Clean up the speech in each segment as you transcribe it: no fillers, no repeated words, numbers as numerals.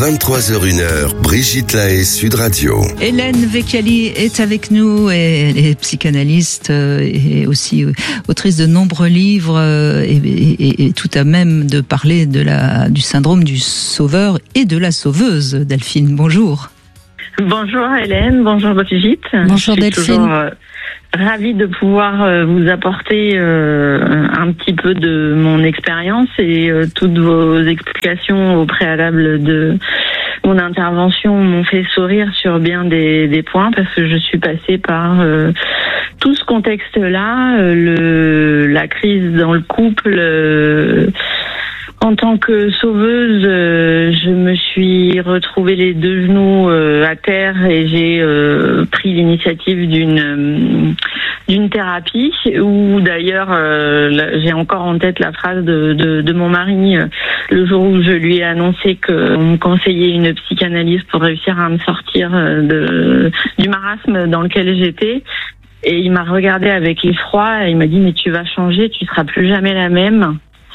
23h01, Brigitte Lahaie, Sud Radio. Hélène Vecchiali est avec nous, et elle est psychanalyste et aussi autrice de nombreux livres et tout à même de parler du syndrome du sauveur et de la sauveuse. Delphine, bonjour. Bonjour Hélène, bonjour Brigitte. Bonjour Delphine. Ravie de pouvoir vous apporter un petit peu de mon expérience et toutes vos explications au préalable de mon intervention m'ont fait sourire sur bien des points, parce que je suis passée par tout ce contexte-là, la crise dans le couple. En tant que sauveuse, je me suis retrouvée les deux genoux à terre et j'ai pris l'initiative d'une thérapie, où d'ailleurs j'ai encore en tête la phrase de mon mari le jour où je lui ai annoncé qu'on me conseillait une psychanalyse pour réussir à me sortir du marasme dans lequel j'étais. Et il m'a regardé avec effroi et il m'a dit: mais tu vas changer, tu seras plus jamais la même.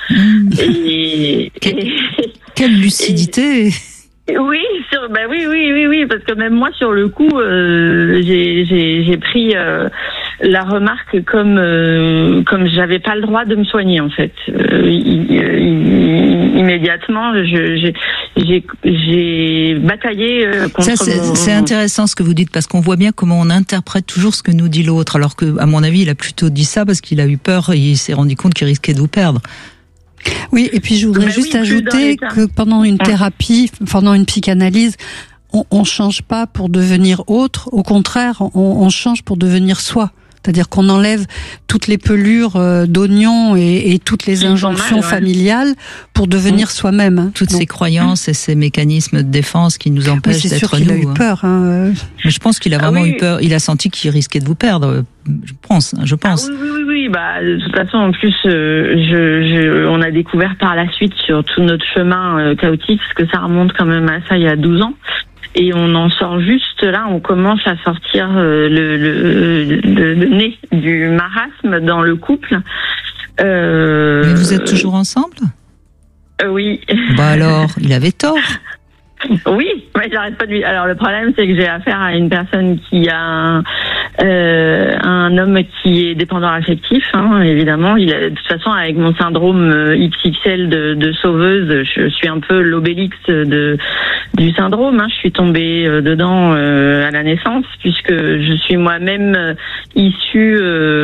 Quelle lucidité. Oui, oui, parce que même moi sur le coup, j'ai pris la remarque comme j'avais pas le droit de me soigner en fait. Immédiatement, j'ai bataillé contre. Ça, c'est intéressant ce que vous dites, parce qu'on voit bien comment on interprète toujours ce que nous dit l'autre, alors que, à mon avis, il a plutôt dit ça parce qu'il a eu peur et il s'est rendu compte qu'il risquait de vous perdre. Oui, et puis je voudrais juste ajouter que pendant une thérapie, pendant une psychanalyse, on change pas pour devenir autre. Au contraire, on change pour devenir soi. C'est-à-dire qu'on enlève toutes les pelures d'oignons et toutes les injonctions familiales pour devenir soi-même. Hein. Toutes ces croyances et ces mécanismes de défense qui nous empêchent d'être nous. C'est sûr qu'il a eu peur. Hein. Mais je pense qu'il a vraiment eu peur. Il a senti qu'il risquait de vous perdre. Je pense. Oui. Bah, de toute façon, en plus, on a découvert par la suite sur tout notre chemin chaotique, parce que ça remonte quand même à ça il y a 12 ans. Et on en sort juste là, on commence à sortir le nez du marasme dans le couple. Mais vous êtes toujours ensemble ? Oui. Bah alors, il avait tort. Oui, mais j'arrête pas de lui. Alors le problème, c'est que j'ai affaire à une personne qui a un homme qui est dépendant affectif, hein, évidemment. De toute façon, avec mon syndrome XXL de sauveuse, je suis un peu l'obélix du syndrome. Hein. Je suis tombée dedans à la naissance, puisque je suis moi-même issue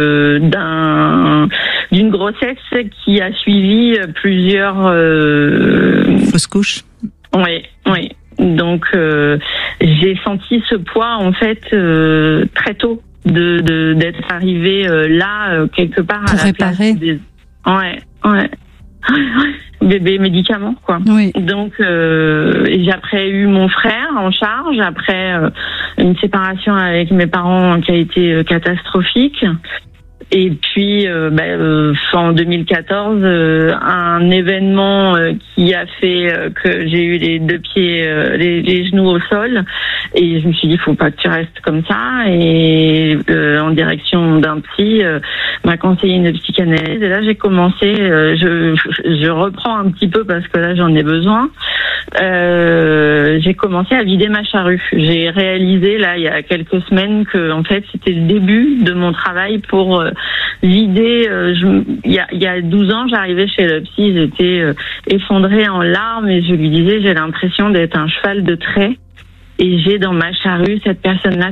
d'une grossesse qui a suivi plusieurs fausses couches. Oui. Donc j'ai senti ce poids en fait très tôt d'être arrivée là quelque part pour à la réparer. Ouais. Bébé médicament quoi. Oui. Donc j'ai après eu mon frère en charge, après une séparation avec mes parents qui a été catastrophique. Et puis, en 2014, un événement qui a fait que j'ai eu les deux pieds, les genoux au sol, et je me suis dit, faut pas que tu restes comme ça. Et en direction d'un psy, m'a conseillé une psychanalyse. Et là, j'ai commencé. Je reprends un petit peu parce que là, j'en ai besoin. J'ai commencé à vider ma charrue. J'ai réalisé là, il y a quelques semaines, que en fait, c'était le début de mon travail pour vider. Il y a 12 ans, j'arrivais chez le psy, j'étais effondrée en larmes et je lui disais, j'ai l'impression d'être un cheval de trait et j'ai dans ma charrue cette personne-là.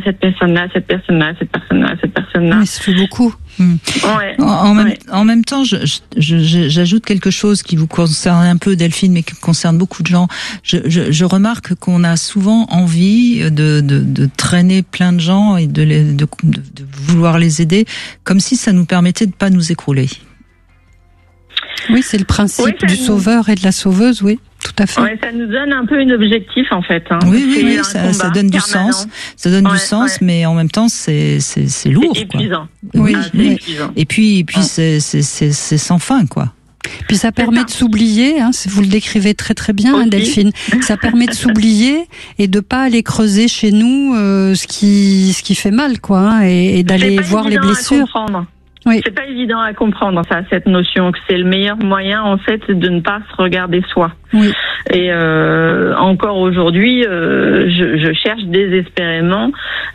Oui, ça fait beaucoup. Ouais. En même temps, j'ajoute quelque chose qui vous concerne un peu, Delphine, mais qui concerne beaucoup de gens. Je remarque qu'on a souvent envie de traîner plein de gens et de vouloir les aider, comme si ça nous permettait de pas nous écrouler. Oui, c'est le principe du sauveur et de la sauveuse, oui. Tout à fait. Ouais, ça nous donne un peu un objectif en fait. Hein. Oui, ça donne du sens. Ça donne du sens, mais en même temps, c'est lourd. C'est épuisant. Quoi. Oui. Épuisant. Et puis c'est sans fin, quoi. Puis ça permet de s'oublier, hein, vous le décrivez très très bien, hein, Delphine. Ça permet de s'oublier et de pas aller creuser chez nous ce qui fait mal, quoi, hein, et d'aller voir les blessures. Oui. C'est pas évident à comprendre, ça, cette notion que c'est le meilleur moyen, en fait, de ne pas se regarder soi. Oui. Et encore aujourd'hui, je cherche désespérément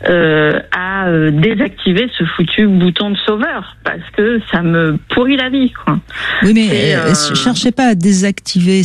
à désactiver ce foutu bouton de sauveur, parce que ça me pourrit la vie, quoi. Oui, mais cherchez pas à désactiver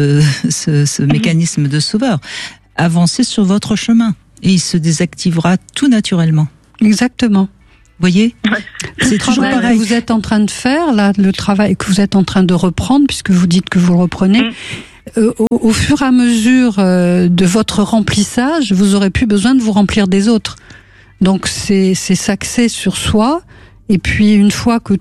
ce mécanisme de sauveur. Avancez sur votre chemin et il se désactivera tout naturellement. Exactement. Voyez, c'est toujours pareil. Que vous êtes en train de faire, là, le travail que vous êtes en train de reprendre, puisque vous dites que vous le reprenez, au fur et à mesure de votre remplissage, vous aurez plus besoin de vous remplir des autres. Donc c'est s'axer sur soi. Et puis une fois que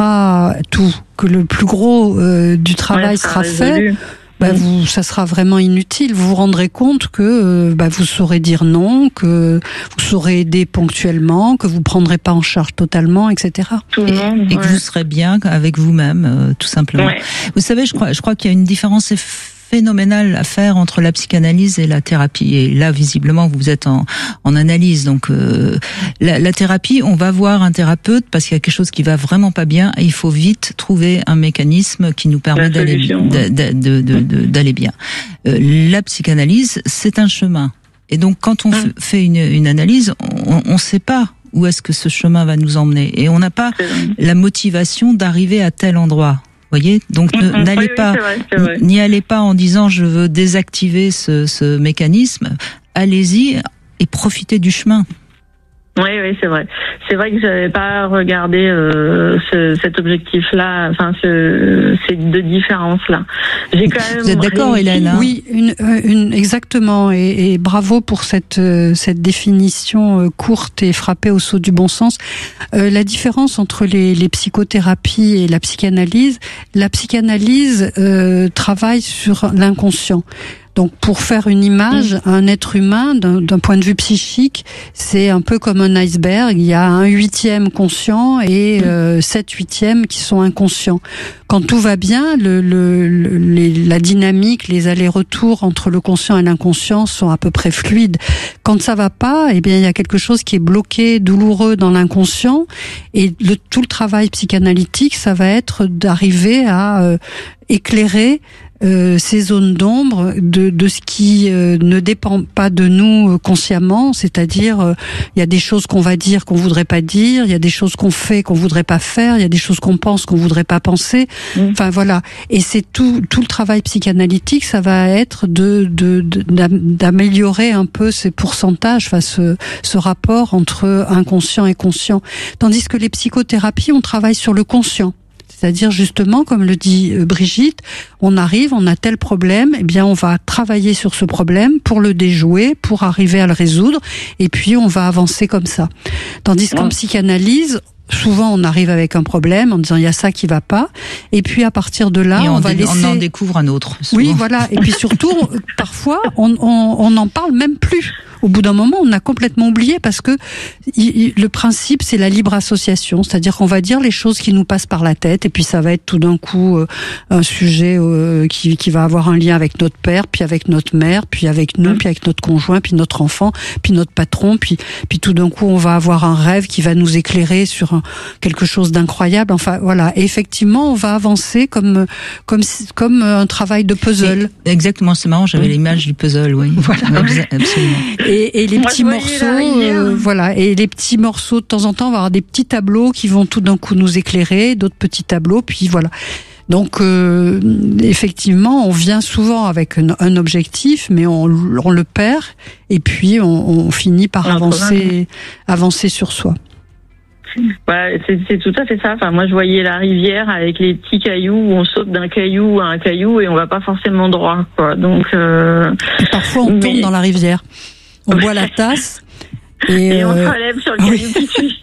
que le plus gros du travail sera fait, ça sera vraiment inutile. Vous vous rendrez compte que vous saurez dire non, que vous saurez aider ponctuellement, que vous prendrez pas en charge totalement, etc. Et que vous serez bien avec vous-même, tout simplement. Ouais. Vous savez, je crois qu'il y a une différence phénoménale à faire entre la psychanalyse et la thérapie. Et là, visiblement, vous êtes en analyse. Donc, la thérapie, on va voir un thérapeute parce qu'il y a quelque chose qui va vraiment pas bien et il faut vite trouver un mécanisme qui nous permet d'aller bien. La psychanalyse, c'est un chemin. Et donc, quand on fait une analyse, on sait pas où est-ce que ce chemin va nous emmener. Et on n'a pas la motivation d'arriver à tel endroit. Voyez, donc n'y allez pas en disant je veux désactiver ce mécanisme. Allez-y et profitez du chemin. Oui, c'est vrai. C'est vrai que j'avais pas regardé cet objectif-là, enfin ces deux différences-là. J'ai quand même. Vous êtes d'accord, Hélène? Oui, exactement. Et bravo pour cette définition courte et frappée au sceau du bon sens. La différence entre les psychothérapies et la psychanalyse travaille sur l'inconscient. Donc, pour faire une image, un être humain, d'un point de vue psychique, c'est un peu comme un iceberg. Il y a 1/8 conscient et 7/8 qui sont inconscients. Quand tout va bien, la dynamique, les allers-retours entre le conscient et l'inconscient sont à peu près fluides. Quand ça va pas, eh bien, il y a quelque chose qui est bloqué, douloureux dans l'inconscient. Et tout le travail psychanalytique, ça va être d'arriver à éclairer ces zones d'ombre de ce qui ne dépend pas de nous consciemment, c'est-à-dire il y a des choses qu'on va dire qu'on voudrait pas dire, il y a des choses qu'on fait qu'on voudrait pas faire, il y a des choses qu'on pense qu'on voudrait pas penser. Enfin voilà, et c'est tout le travail psychanalytique, ça va être d'améliorer un peu ces pourcentages, enfin ce rapport entre inconscient et conscient, tandis que les psychothérapies, on travaille sur le conscient. C'est-à-dire justement, comme le dit Brigitte, on a tel problème, eh bien on va travailler sur ce problème pour le déjouer, pour arriver à le résoudre, et puis on va avancer comme ça. Tandis qu'en psychanalyse, souvent on arrive avec un problème en disant il y a ça qui va pas, et puis à partir de là on en découvre un autre. Souvent. Oui, voilà. Et puis surtout, parfois on n'en parle même plus. Au bout d'un moment, on a complètement oublié parce que le principe, c'est la libre association. C'est-à-dire qu'on va dire les choses qui nous passent par la tête et puis ça va être tout d'un coup un sujet qui va avoir un lien avec notre père, puis avec notre mère, puis avec nous, puis avec notre conjoint, puis notre enfant, puis notre patron, puis tout d'un coup, on va avoir un rêve qui va nous éclairer sur quelque chose d'incroyable. Enfin, voilà. Et effectivement, on va avancer comme un travail de puzzle. Exactement, c'est marrant, j'avais l'image du puzzle, oui. Voilà. Absolument. Et les petits morceaux, voilà. Et les petits morceaux, de temps en temps, on va avoir des petits tableaux qui vont tout d'un coup nous éclairer, d'autres petits tableaux, puis voilà. Donc, effectivement, on vient souvent avec un objectif, mais on le perd, et puis on finit par avancer sur soi. Ouais, c'est tout à fait ça. Enfin, moi, je voyais la rivière avec les petits cailloux où on saute d'un caillou à un caillou et on va pas forcément droit, quoi. Donc, parfois, on tombe dans la rivière. On boit la tasse. Et on se relève sur le caillou qui suit.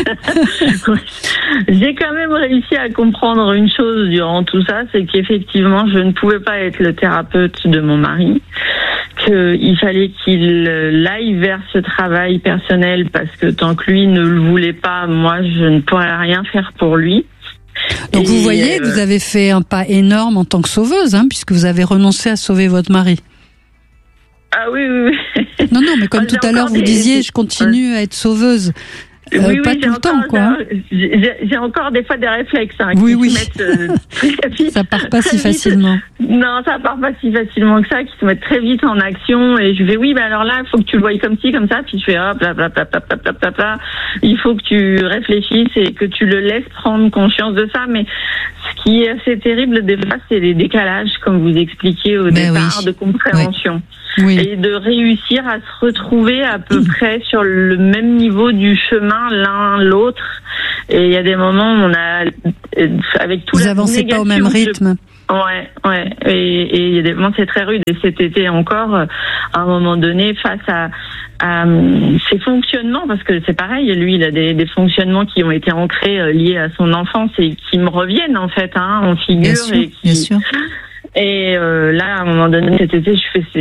J'ai quand même réussi à comprendre une chose durant tout ça, c'est qu'effectivement, je ne pouvais pas être le thérapeute de mon mari, qu'il fallait qu'il aille vers ce travail personnel parce que tant que lui ne le voulait pas, moi, je ne pourrais rien faire pour lui. Donc vous voyez que vous avez fait un pas énorme en tant que sauveuse, puisque vous avez renoncé à sauver votre mari. Ah oui. Non, mais comme tout à l'heure, vous disiez, je continue à être sauveuse. pas tout le temps, quoi. J'ai encore des fois des réflexes oui. se mettent très vite. Ça part pas si facilement. Non, ça part pas si facilement que ça, qui se mettent très vite en action. Et je fais oui, mais alors là, il faut que tu le voies comme ci, comme ça. Puis je fais hop, bla. Il faut que tu réfléchisses et que tu le laisses prendre conscience de ça. Mais ce qui est assez terrible des fois, c'est les décalages, comme vous expliquiez au départ, de compréhension. Oui. Et de réussir à se retrouver à peu près sur le même niveau du chemin l'un l'autre. Et il y a des moments où on a, avec tout vous avancez pas au même rythme. Ouais. Et il y a des moments c'est très rude. Et cet été encore, à un moment donné, face à ses fonctionnements, parce que c'est pareil, lui, il a des fonctionnements qui ont été ancrés, liés à son enfance et qui me reviennent en fait, en figure. Bien sûr. Et là, à un moment donné, cet été,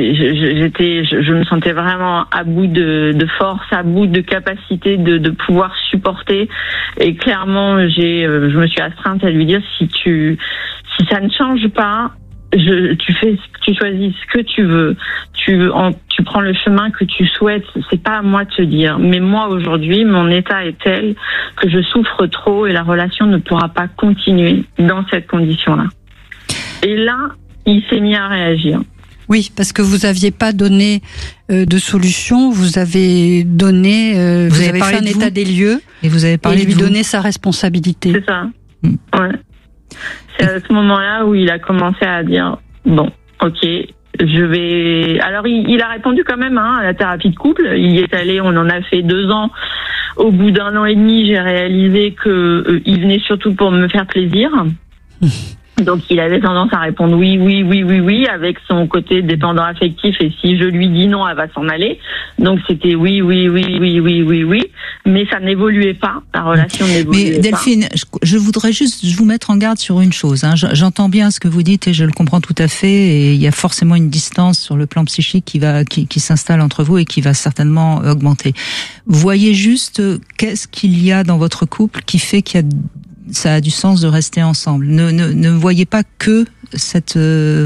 je me sentais vraiment à bout de force, à bout de capacité de pouvoir supporter. Et clairement, je me suis astreinte à lui dire si ça ne change pas, tu choisis ce que tu veux, tu prends le chemin que tu souhaites. C'est pas à moi de te dire, mais moi aujourd'hui, mon état est tel que je souffre trop et la relation ne pourra pas continuer dans cette condition-là. Et là, il s'est mis à réagir. Oui, parce que vous aviez pas donné de solution, vous avez donné, vous avez fait un état des lieux et vous avez parlé et lui donné sa responsabilité. C'est ça. Ouais. C'est à ce moment-là où il a commencé à dire bon, ok, je vais. Alors il a répondu quand même à la thérapie de couple. Il y est allé, on en a fait 2 ans. Au bout d'1 an et demi, j'ai réalisé que il venait surtout pour me faire plaisir. Donc il avait tendance à répondre oui avec son côté dépendant affectif, et si je lui dis non, elle va s'en aller. Donc c'était oui, mais ça n'évoluait pas, la relation n'évoluait pas. Mais Delphine, je voudrais juste vous mettre en garde sur une chose. J'entends bien ce que vous dites et je le comprends tout à fait, et il y a forcément une distance sur le plan psychique qui s'installe entre vous et qui va certainement augmenter. Voyez juste qu'est-ce qu'il y a dans votre couple qui fait ça a du sens de rester ensemble. Ne voyez pas que cet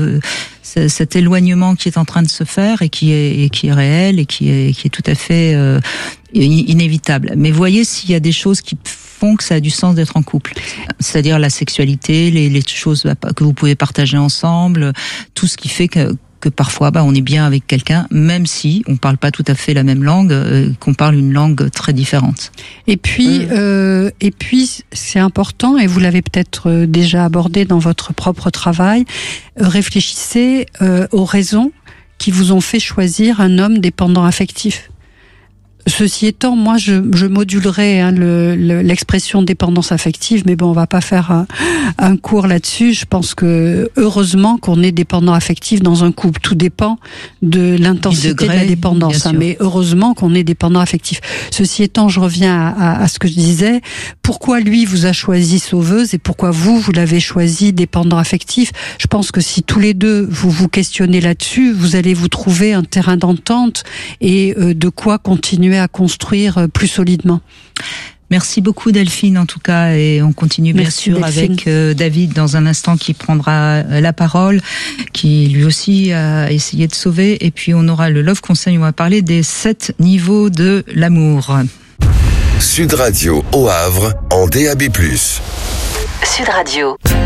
éloignement qui est en train de se faire et qui est réel et qui est tout à fait inévitable. Mais voyez s'il y a des choses qui font que ça a du sens d'être en couple. C'est-à-dire la sexualité, les choses que vous pouvez partager ensemble, tout ce qui fait que parfois on est bien avec quelqu'un, même si on parle pas tout à fait la même langue, qu'on parle une langue très différente. Et puis c'est important, et vous l'avez peut-être déjà abordé dans votre propre travail, réfléchissez aux raisons qui vous ont fait choisir un homme dépendant affectif. Ceci étant, moi, je modulerai l'expression dépendance affective, mais bon, on va pas faire un cours là-dessus. Je pense que heureusement qu'on est dépendant affectif dans un couple. Tout dépend de l'intensité de la dépendance, mais heureusement qu'on est dépendant affectif. Ceci étant, je reviens à ce que je disais. Pourquoi lui vous a choisi sauveuse et pourquoi vous l'avez choisi dépendant affectif? Je pense que si tous les deux vous vous questionnez là-dessus, vous allez vous trouver un terrain d'entente et de quoi continuer à construire plus solidement. Merci beaucoup Delphine en tout cas, et on continue bien sûr Delphine. Avec David dans un instant qui prendra la parole, qui lui aussi a essayé de sauver, et puis on aura le Love Conseil, on va parler des 7 niveaux de l'amour. Sud Radio au Havre en DAB+. Sud Radio.